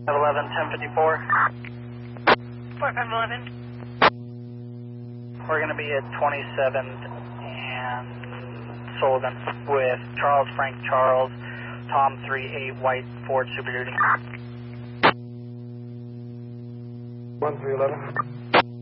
11, 1054. 4511. We're going to be at 27th and Sullivan with Charles Frank Charles, Tom 38 White Ford Super Duty. 1311.